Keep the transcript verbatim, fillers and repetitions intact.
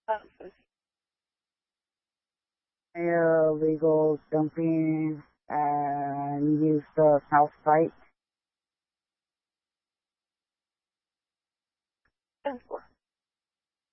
Um, illegal dumping and use the South site. ten four.